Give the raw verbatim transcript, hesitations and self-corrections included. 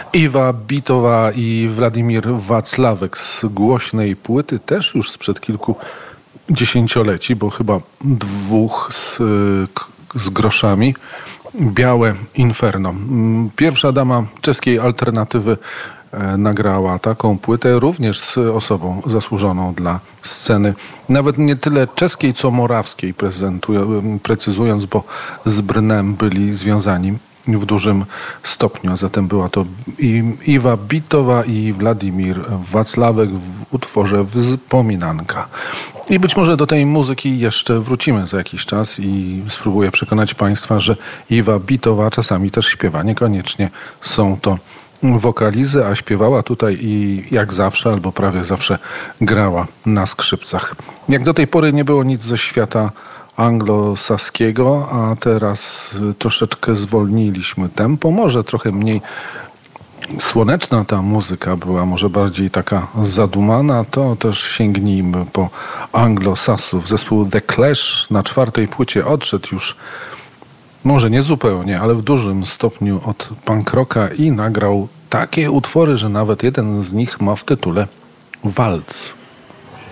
Iwa Bitowa i Władimir Wacławek z głośnej płyty, też już sprzed kilku dziesięcioleci, bo chyba dwóch z, z groszami. Białe Inferno. Pierwsza dama czeskiej alternatywy nagrała taką płytę, również z osobą zasłużoną dla sceny. Nawet nie tyle czeskiej, co morawskiej, precyzując, bo z Brnem byli związani w dużym stopniu. A zatem była to i Iwa Bitowa i Władimir Wacławek w utworze Wspominanka. I być może do tej muzyki jeszcze wrócimy za jakiś czas i spróbuję przekonać Państwa, że Iwa Bitowa czasami też śpiewa. Niekoniecznie są to wokalizy, a śpiewała tutaj i jak zawsze, albo prawie zawsze grała na skrzypcach. Jak do tej pory nie było nic ze świata anglosaskiego, a teraz troszeczkę zwolniliśmy tempo. Może trochę mniej słoneczna ta muzyka była, może bardziej taka zadumana, to też sięgnijmy po anglosasów. Zespół The Clash na czwartej płycie odszedł już, może nie zupełnie, ale w dużym stopniu od punk rocka i nagrał takie utwory, że nawet jeden z nich ma w tytule walc.